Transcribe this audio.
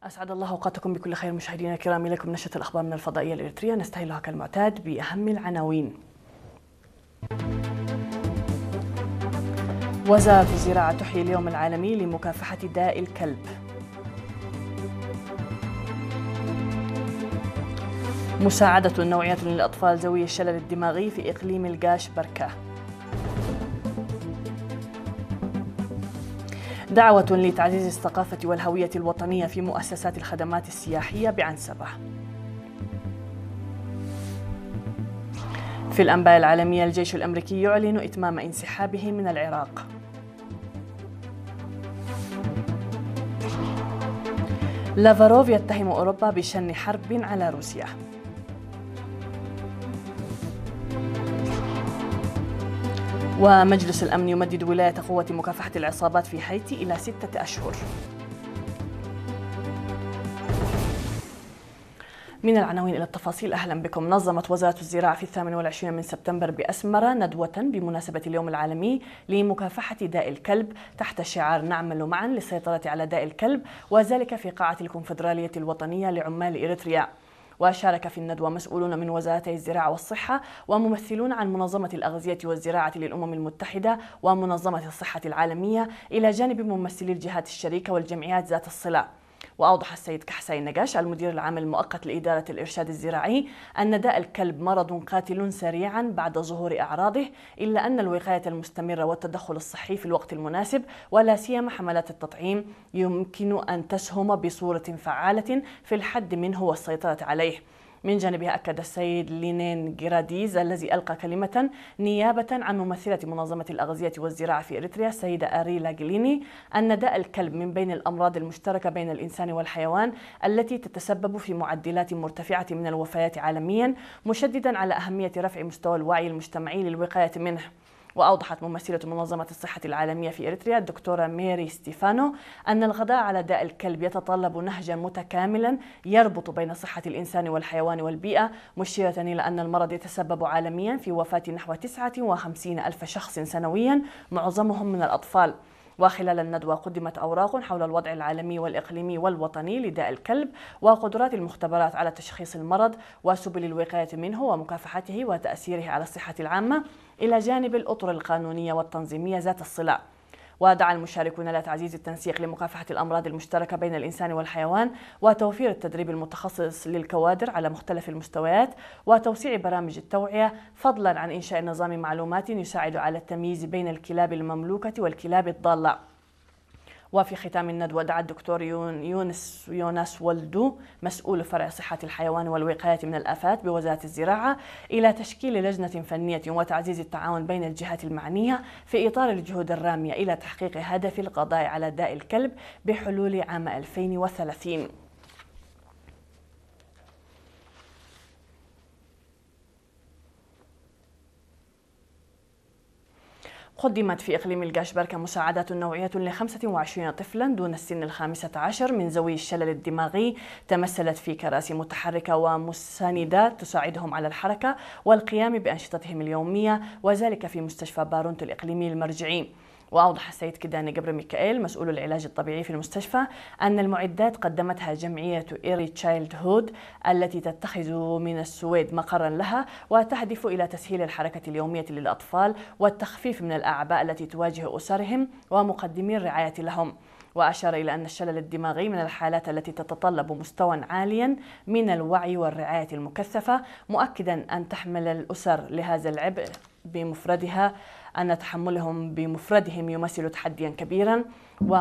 أسعد الله أوقاتكم بكل خير مشاهدينا الكرام. لكم نشرة الأخبار من الفضائية الإريترية، نستهلها كالمعتاد بأهم العناوين. وزارة الزراعة تحيي اليوم العالمي لمكافحة داء الكلب. مساعدة نوعية للأطفال ذوي الشلل الدماغي في إقليم القاش بركة. دعوة لتعزيز الثقافة والهوية الوطنية في مؤسسات الخدمات السياحية بعنسبة. في الأنباء العالمية، الجيش الأمريكي يعلن إتمام انسحابه من العراق. لافاروف يتهم أوروبا بشن حرب على روسيا. ومجلس الأمن يمدد ولاية قوة مكافحة العصابات في هايتي إلى 6 أشهر. من العناوين إلى التفاصيل، أهلا بكم. نظمت وزارة الزراعة في 28 من سبتمبر بأسمرة ندوة بمناسبة اليوم العالمي لمكافحة داء الكلب تحت شعار نعمل معا للسيطرة على داء الكلب، وذلك في قاعة الكونفدرالية الوطنية لعمال إريتريا. وشارك في الندوة مسؤولون من وزارتي الزراعة والصحة وممثلون عن منظمة الأغذية والزراعة للأمم المتحدة ومنظمة الصحة العالمية، إلى جانب ممثلي الجهات الشريكة والجمعيات ذات الصلة. وأوضح السيد كحسي نقاش المدير العام المؤقت لإدارة الإرشاد الزراعي أن داء الكلب مرض قاتل سريعا بعد ظهور أعراضه، إلا أن الوقاية المستمرة والتدخل الصحي في الوقت المناسب ولا سيما حملات التطعيم يمكن أن تسهم بصورة فعالة في الحد منه والسيطرة عليه. من جانبها أكد السيد لينين جراديز الذي ألقى كلمة نيابة عن ممثلة منظمة الأغذية والزراعة في إريتريا السيدة أريلا جليني أن داء الكلب من بين الأمراض المشتركة بين الإنسان والحيوان التي تتسبب في معدلات مرتفعة من الوفيات عالميا، مشددا على أهمية رفع مستوى الوعي المجتمعي للوقاية منه. وأوضحت ممثلة منظمة الصحة العالمية في إريتريا الدكتورة ميري ستيفانو أن القضاء على داء الكلب يتطلب نهجا متكاملا يربط بين صحة الإنسان والحيوان والبيئة، مشيرة إلى أن المرض يتسبب عالميا في وفاة نحو 59 ألف شخص سنويا، معظمهم من الأطفال. وخلال الندوة قدمت أوراق حول الوضع العالمي والإقليمي والوطني لداء الكلب وقدرات المختبرات على تشخيص المرض وسبل الوقاية منه ومكافحته وتأثيره على الصحة العامة، إلى جانب الأطر القانونية والتنظيمية ذات الصلة. ودعا المشاركون إلى تعزيز التنسيق لمكافحة الأمراض المشتركة بين الإنسان والحيوان، وتوفير التدريب المتخصص للكوادر على مختلف المستويات، وتوسيع برامج التوعية، فضلا عن إنشاء نظام معلومات يساعد على التمييز بين الكلاب المملوكة والكلاب الضالة. وفي ختام الندوة دعا الدكتور يوناس ولدو مسؤول فرع صحة الحيوان والوقاية من الآفات بوزارة الزراعة إلى تشكيل لجنة فنية وتعزيز التعاون بين الجهات المعنية في إطار الجهود الرامية إلى تحقيق هدف القضاء على داء الكلب بحلول عام 2030. قدمت في إقليم القاش بركة مساعدات نوعية ل25 طفلا دون السن 15 من ذوي الشلل الدماغي، تمثلت في كراسي متحركة ومساندات تساعدهم على الحركة والقيام بأنشطتهم اليومية، وذلك في مستشفى بارونت الإقليمي المرجعي. وأوضح السيد كداني جبر ميكائيل مسؤول العلاج الطبيعي في المستشفى أن المعدات قدمتها جمعية إيري تشايلد هود التي تتخذ من السويد مقرا لها، وتهدف إلى تسهيل الحركة اليومية للأطفال والتخفيف من الأعباء التي تواجه أسرهم ومقدمي الرعاية لهم. وأشار إلى أن الشلل الدماغي من الحالات التي تتطلب مستوى عاليا من الوعي والرعاية المكثفة، مؤكدا أن تحمل الأسر لهذا العبء بمفردها أن تحملهم بمفردهم يمثل تحديا كبيرا.